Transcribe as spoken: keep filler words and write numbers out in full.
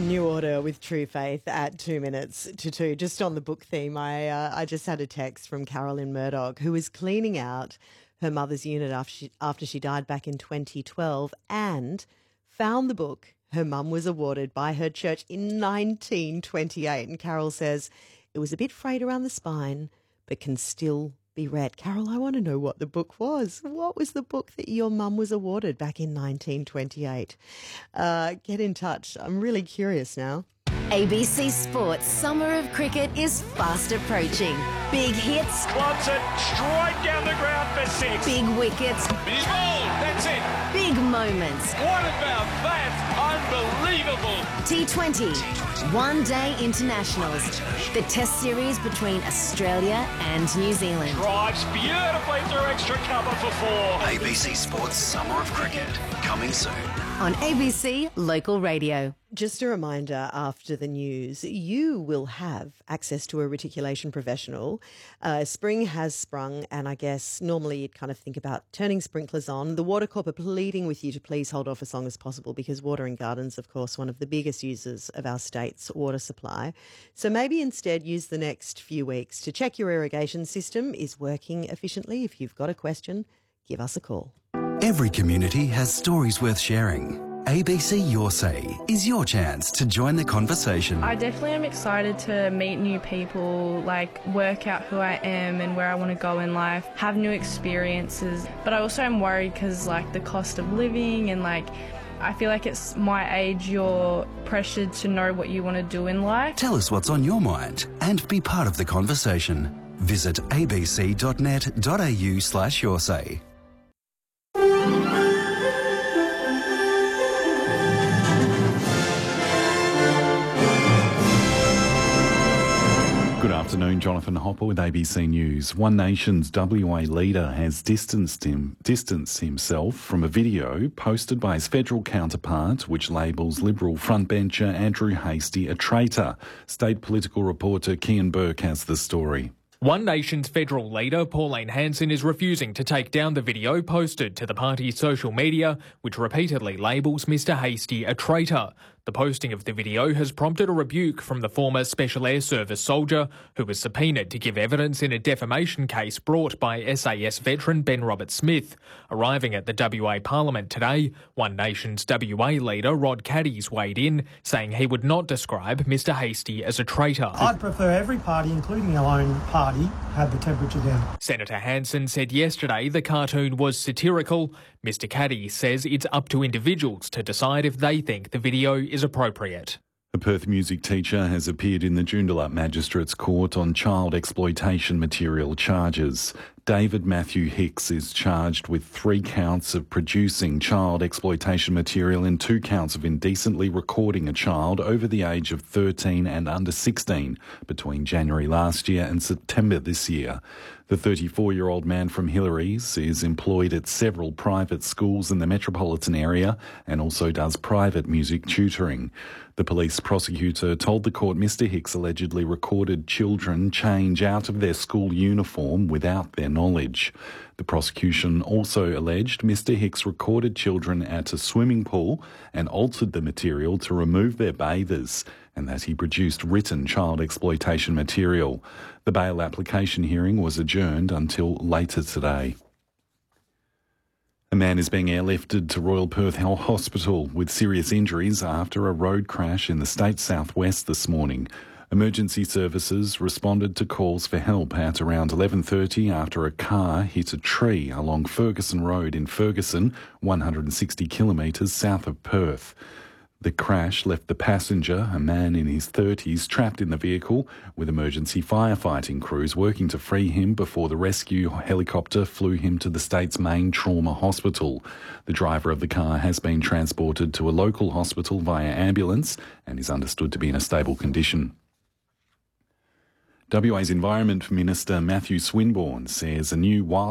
New Order with True Faith at two minutes to two. Just on the book theme, I uh, I just had a text from Carolyn Murdoch, who was cleaning out her mother's unit after she, after she died back in twenty twelve and found the book her mum was awarded by her church in nineteen twenty-eight. And Carol says, it was a bit frayed around the spine, but can still be read. Carol, I want to know what the book was. What was the book that your mum was awarded back in nineteen twenty-eight? Uh, get in touch. I'm really curious now. A B C Sports Summer of Cricket is fast approaching. Big hits. Clubs it straight down the ground for six. Big wickets. He's bowled. That's it. Big moments. What about that? Unbelievable. T twenty. One Day Internationals. The test series between Australia and New Zealand. Drives beautifully through extra cover for four. A B C Sports Summer of Cricket, coming soon. On A B C Local Radio. Just a reminder, after the news, you will have access to a reticulation professional. Uh, spring has sprung, and I guess normally you'd kind of think about turning sprinklers on. The Water Corp are pleading with you to please hold off as long as possible because water and gardens, of course, one of the biggest users of our state's water supply. So maybe instead use the next few weeks to check your irrigation system is working efficiently. If you've got a question, give us a call. Every community has stories worth sharing. A B C Your Say is your chance to join the conversation. I definitely am excited to meet new people, like work out who I am and where I want to go in life, have new experiences. But I also am worried because like the cost of living and like I feel like it's my age, you're pressured to know what you want to do in life. Tell us what's on your mind and be part of the conversation. Visit abc.net.au slash your say. Good afternoon, Jonathan Hopper with A B C News. One Nation's W A leader has distanced him, distanced himself from a video posted by his federal counterpart, which labels Liberal frontbencher Andrew Hastie a traitor. State political reporter Kian Burke has the story. One Nation's federal leader, Pauline Hanson, is refusing to take down the video posted to the party's social media, which repeatedly labels Mr Hastie a traitor. The posting of the video has prompted a rebuke from the former Special Air Service soldier who was subpoenaed to give evidence in a defamation case brought by S A S veteran Ben Roberts-Smith. Arriving at the W A Parliament today, One Nation's W A leader Rod Caddies weighed in, saying he would not describe Mr Hastie as a traitor. I'd prefer every party, including our own party, have the temperature down. Senator Hanson said yesterday the cartoon was satirical. Mr Caddies says it's up to individuals to decide if they think the video is appropriate. A Perth music teacher has appeared in the Joondalup Magistrates Court on child exploitation material charges. David Matthew Hicks is charged with three counts of producing child exploitation material and two counts of indecently recording a child over the age of thirteen and under sixteen between January last year and September this year. The thirty-four-year-old man from Hillary's is employed at several private schools in the metropolitan area and also does private music tutoring. The police prosecutor told the court Mr Hicks allegedly recorded children change out of their school uniform without their knowledge. The prosecution also alleged Mr Hicks recorded children at a swimming pool and altered the material to remove their bathers, and that he produced written child exploitation material. The bail application hearing was adjourned until later today. A man is being airlifted to Royal Perth Health Hospital with serious injuries after a road crash in the state's southwest this morning. Emergency services responded to calls for help at around eleven thirty after a car hit a tree along Ferguson Road in Ferguson, one hundred sixty kilometres south of Perth. The crash left the passenger, a man in his thirties, trapped in the vehicle, with emergency firefighting crews working to free him before the rescue helicopter flew him to the state's main trauma hospital. The driver of the car has been transported to a local hospital via ambulance and is understood to be in a stable condition. W A's Environment Minister Matthew Swinburne says a new wild